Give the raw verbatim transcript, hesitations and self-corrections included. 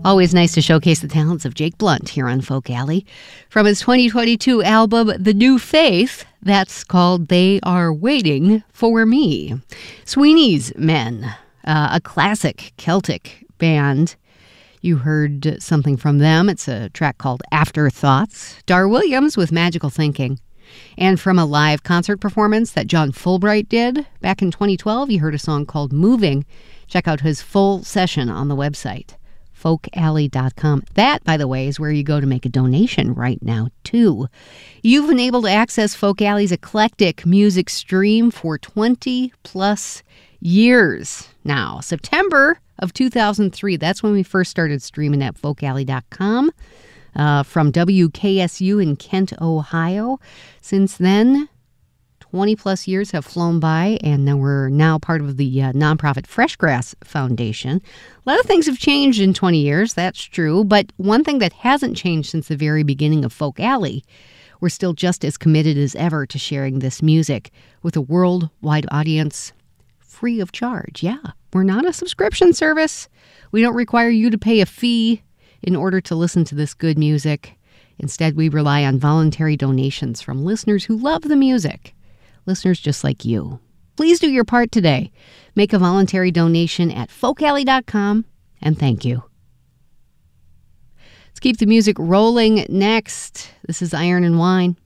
Always nice to showcase the talents of Jake Blunt here on Folk Alley. From his twenty twenty-two album, The New Faith, that's called They Are Waiting for Me. Sweeney's Men, uh, a classic Celtic band. You heard something from them. It's a track called Afterthoughts. Dar Williams with Magical Thinking. And from a live concert performance that John Fulbright did back in twenty twelve, you heard a song called Moving. Check out his full session on the website, folk alley dot com. That, by the way, is where you go to make a donation right now, too. You've been able to access Folk Alley's eclectic music stream for twenty plus years now. September of two thousand three, that's when we first started streaming at folk alley dot com uh, from W K S U in Kent, Ohio. Since then, twenty plus years have flown by, and then we're now part of the uh, nonprofit Freshgrass Foundation. A lot of things have changed in twenty years, that's true, but one thing that hasn't changed since the very beginning of Folk Alley, we're still just as committed as ever to sharing this music with a worldwide audience free of charge. Yeah, we're not a subscription service. We don't require you to pay a fee in order to listen to this good music. Instead, we rely on voluntary donations from listeners who love the music. Listeners just like you. Please do your part today. Make a voluntary donation at folk alley dot com, and thank you. Let's keep the music rolling next. This is Iron and Wine.